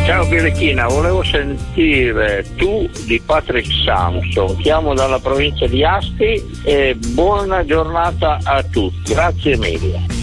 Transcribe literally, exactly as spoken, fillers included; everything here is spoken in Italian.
Ciao Birichina, volevo sentire Tu di Patrick Samson. Chiamo dalla provincia di Asti e buona giornata a tutti. Grazie mille.